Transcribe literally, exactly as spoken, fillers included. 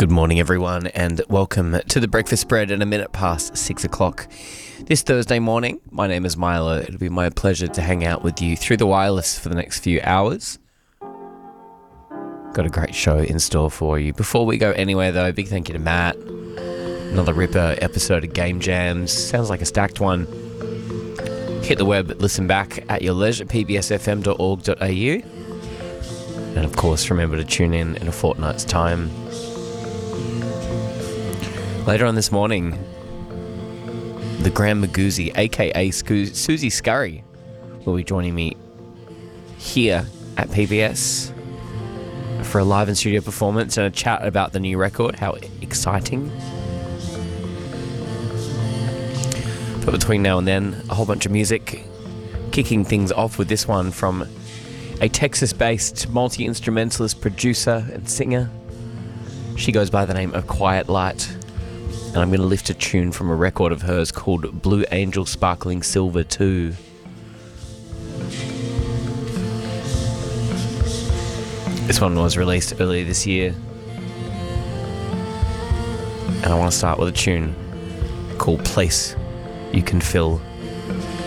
Good morning, everyone, and welcome to the Breakfast Spread at a minute past six o'clock this Thursday morning. My name is Milo. It'll be my pleasure to hang out with you through the wireless for the next few hours. Got a great show in store for you. Before we go anywhere, though, big thank you to Matt. Another ripper episode of Game Jams. Sounds like a stacked one. Hit the web, listen back at your leisure, p b s f m dot org dot a u. And of course, remember to tune in in a fortnight's time. Later on this morning, the Grand Magoozy, aka Scu- Susie Scurry, will be joining me here at P B S for a live in studio performance and a chat about the new record. How exciting. But between now and then, a whole bunch of music, kicking things off with this one from a Texas-based multi-instrumentalist producer and singer. She goes by the name of Quiet Light, and I'm going to lift a tune from a record of hers called Blue Angel Sparkling Silver two. This one was released earlier this year, and I want to start with a tune called Place You Can Fill.